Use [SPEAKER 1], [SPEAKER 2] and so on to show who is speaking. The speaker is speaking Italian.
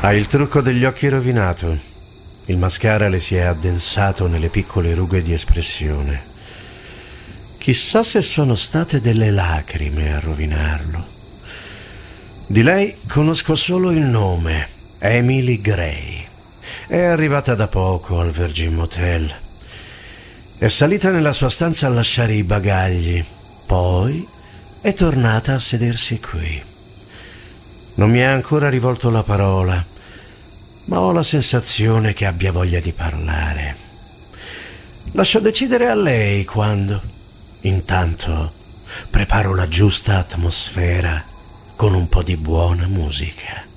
[SPEAKER 1] Ha il trucco degli occhi rovinato. Il mascara le si è addensato nelle piccole rughe di espressione. Chissà se sono state delle lacrime a rovinarlo. Di lei conosco solo il nome, Emily Gray. È arrivata da poco al Virgin Motel. È salita nella sua stanza a lasciare i bagagli. Poi è tornata a sedersi qui. Non mi ha ancora rivolto la parola, ma ho la sensazione che abbia voglia di parlare. Lascio decidere a lei quando. Intanto preparo la giusta atmosfera con un po' di buona musica.